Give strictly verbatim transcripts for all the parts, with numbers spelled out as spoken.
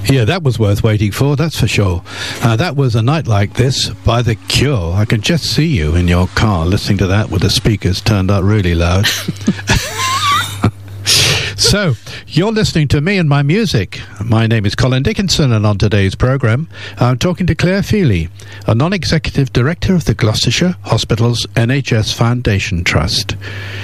Yeah, that was worth waiting for, that's for sure. Uh, that was A Night Like This by The Cure. I can just see you in your car listening to that with the speakers turned up really loud. So, you're listening to Me and My Music. My name is Colin Dickinson, and on today's programme, I'm talking to Claire Feely, a non-executive director of the Gloucestershire Hospitals N H S Foundation Trust.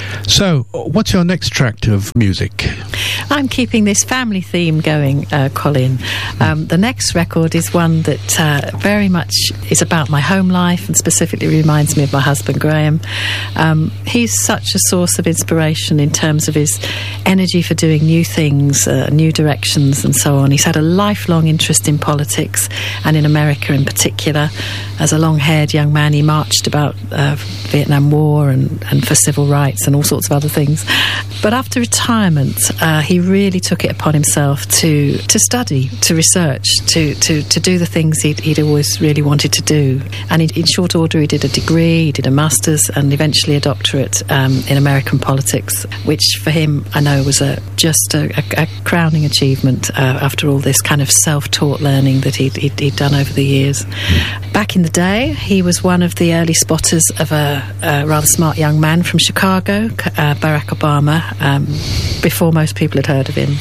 So, what's your next track of music? I'm keeping this family theme going, uh, Colin. Um, the next record is one that uh, very much is about my home life and specifically reminds me of my husband, Graham. Um, he's such a source of inspiration in terms of his energy for doing new things, uh, new directions and so on. He's had a lifelong interest in politics and in America in particular. As a long-haired young man, he marched about uh, Vietnam War and, and for civil rights and all sorts of other things. But after retirement, uh, he really took it upon himself to to study, to research, to, to, to do the things he'd, he'd always really wanted to do. And in, in short order, he did a degree, he did a master's, and eventually a doctorate um, in American politics, which for him, I know, was a just a, a, a crowning achievement uh, after all this kind of self-taught learning that he'd, he'd, he'd done over the years. Back in the day, he was one of the early spotters of a, a rather smart young man from Chicago, uh, Barack Obama, um, before most people had heard of him.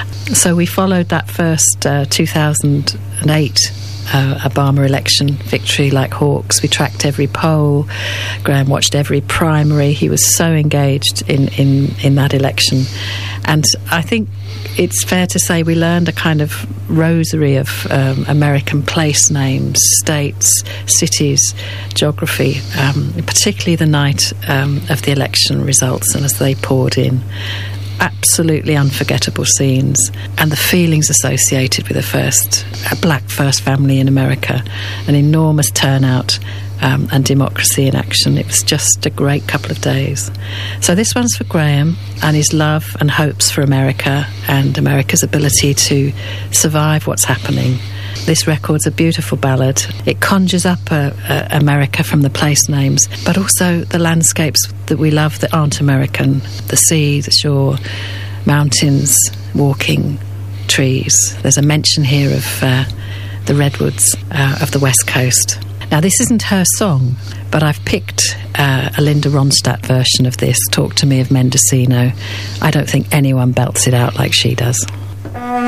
So we followed that first uh, two thousand eight Uh, Obama election victory like hawks. We tracked every poll. Graham watched every primary. He was so engaged in, in, in that election. And I think it's fair to say we learned a kind of rosary of um, American place names, states, cities, geography, um, particularly the night um, of the election results and as they poured in. Absolutely unforgettable scenes, and the feelings associated with the first a black first family in America, an enormous turnout um, and democracy in action. It was just a great couple of days. So this one's for Graham and his love and hopes for America and America's ability to survive what's happening. This record's a beautiful ballad. It conjures up uh, uh, America from the place names, but also the landscapes that we love that aren't American. The sea, the shore, mountains, walking, trees. There's a mention here of uh, the redwoods uh, of the West Coast. Now, this isn't her song, but I've picked uh, a Linda Ronstadt version of this, Talk to Me of Mendocino. I don't think anyone belts it out like she does.